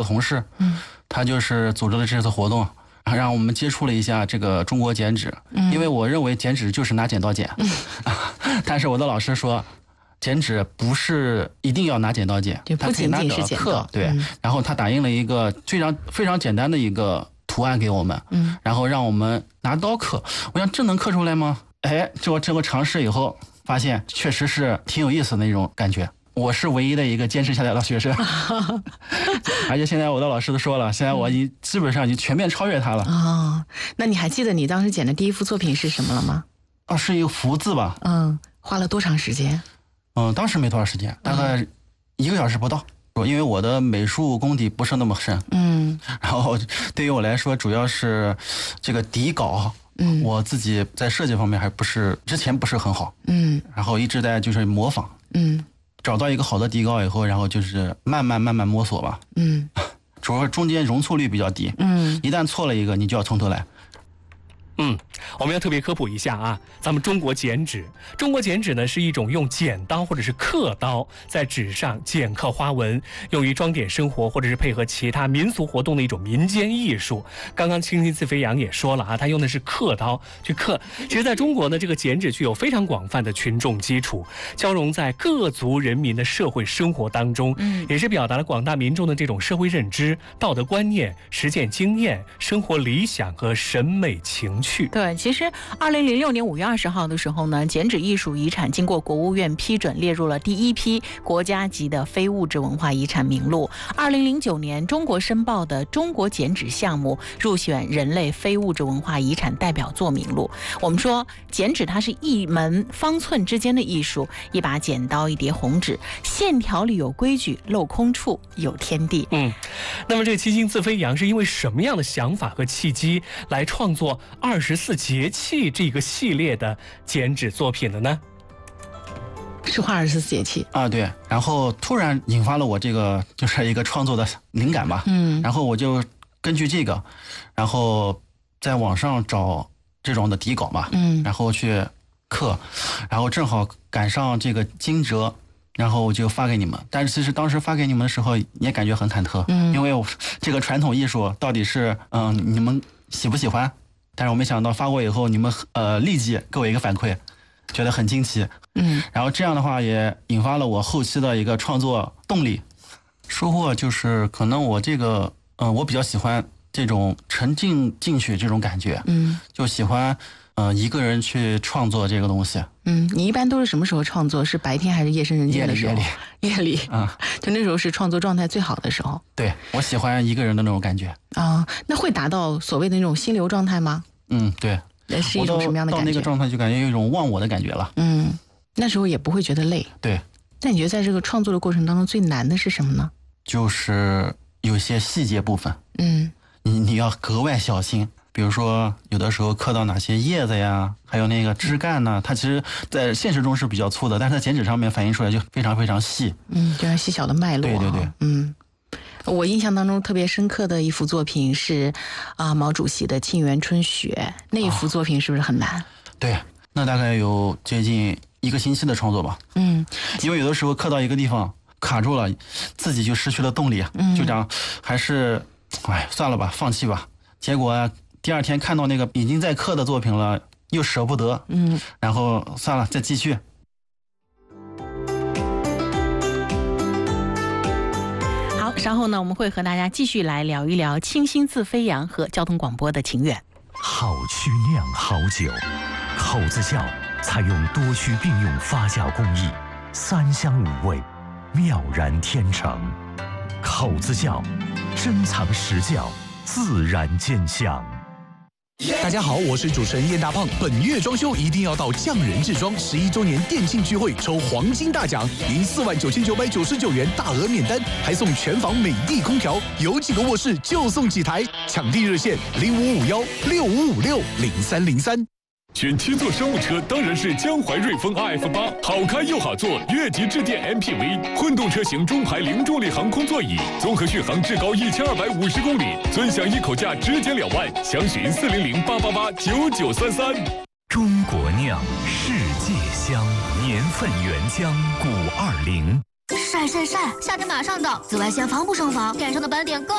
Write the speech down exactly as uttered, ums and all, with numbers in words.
同事，嗯，他就是组织了这次活动，让我们接触了一下这个中国剪纸。嗯，因为我认为剪纸就是拿剪刀剪，嗯、但是我的老师说，剪纸不是一定要拿剪刀剪， 不仅仅是剪刀， 对。嗯、然后他打印了一个非常非常简单的一个图案给我们，嗯，然后让我们拿刀刻。我想这能刻出来吗？哎，这我这个尝试以后，发现确实是挺有意思的那种感觉。我是唯一的一个坚持下来的学生，而且现在我的老师都说了，现在我已经基本上已经全面超越他了。 哦，那你还记得你当时剪的第一幅作品是什么了吗？ 啊，是一个福字吧。 嗯，花了多长时间？ 嗯，当时没多少时间，大概一个小时不到。因为我的美术功底不是那么深，嗯，然后对于我来说，主要是这个底稿。嗯，我自己在设计方面还不是之前不是很好，嗯，然后一直在就是模仿，嗯，找到一个好的底稿以后，然后就是慢慢慢慢摸索吧，嗯，主要中间容错率比较低，嗯，一旦错了一个，你就要从头来。 嗯，我们要特别科普一下啊，咱们中国剪纸，中国剪纸呢是一种用剪刀或者是刻刀在纸上剪刻花纹，用于装点生活或者是配合其他民俗活动的一种民间艺术。刚刚清新自飞扬也说了啊，他用的是刻刀去刻。其实在中国呢，这个剪纸具有非常广泛的群众基础，交融在各族人民的社会生活当中，嗯，也是表达了广大民众的这种社会认知、道德观念、实践经验、生活理想和审美情趣。 对，其实二零零六年五月二十号的时候呢，剪纸艺术遗产经过国务院批准，列入了第一批国家级的非物质文化遗产名录。二零零九年，中国申报的中国剪纸项目入选人类非物质文化遗产代表作名录。我们说，剪纸它是一门方寸之间的艺术，一把剪刀，一叠红纸，线条里有规矩，镂空处有天地。 嗯，那么这个清新自飞扬是因为什么样的想法和契机来创作二十四节气这个系列的剪纸作品的呢？ 是画二十四节气啊，对。然后突然引发了我这个就是一个创作的灵感吧，嗯。然后我就根据这个，然后在网上找这种的底稿嘛，嗯。然后去刻，然后正好赶上这个惊蛰，然后我就发给你们。但是其实当时发给你们的时候，也感觉很忐忑，嗯。因为我这个传统艺术到底是嗯你们喜不喜欢？但是我没想到发过以后，你们呃立即给我一个反馈，觉得很惊奇，嗯，然后这样的话也引发了我后期的一个创作动力。收获就是可能我这个，嗯、呃，我比较喜欢这种沉浸进去这种感觉，嗯，就喜欢，呃，一个人去创作这个东西。 嗯，你一般都是什么时候创作？是白天还是夜深人静的时候？ 夜里， 夜里，啊、嗯，就那时候是创作状态最好的时候。 对，我喜欢一个人的那种感觉。 啊，那会达到所谓的那种心流状态吗？ 嗯，对。 那是一种什么样的感觉？ 到那个状态就感觉有一种忘我的感觉了。 嗯，那时候也不会觉得累。 对。 那你觉得在这个创作的过程当中最难的是什么呢？ 就是有些细节部分。嗯。你你要格外小心，比如说有的时候刻到哪些叶子呀，还有那个枝干呢，它其实在现实中是比较粗的，但是在剪纸上面反映出来就非常非常细。 嗯，就像细小的脉络。 对对对。 嗯。我印象当中特别深刻的一幅作品是啊，毛主席的《沁园春雪》，那一幅作品是不是很难？啊、 对，那大概有接近一个星期的创作吧。嗯，因为有的时候刻到一个地方卡住了，自己就失去了动力，嗯、就这样，还是哎算了吧，放弃吧。结果第二天看到那个已经在刻的作品了，又舍不得，嗯，然后算了，再继续。 稍后呢，我们会和大家继续来聊一聊清新自飞扬和交通广播的情缘。 好曲酿好酒，口子窖采用多区并用发酵工艺，三香五味，妙然天成。口子窖珍藏实窖，自然见香。 大家好，我是主持人燕大胖。本月装修一定要到匠人制装十一周年店庆聚会抽黄金大奖，赢四万九千九百九十九元大额免单，还送全房美的空调，有几个卧室就送几台。抢地热线零五五幺六五五六零三零三。 选七座商务车当然是江淮瑞风 R F 八， 好开又好坐，越级致电 M P V， 混动车型中排零重力航空座椅，综合续航至高一千二百五十公里，尊享一口价直减两万，详询四零零八八八九九三三。 中国酿，世界香，年份原浆五二零。 晒晒晒，夏天马上到，紫外线防不胜防，脸上的斑点更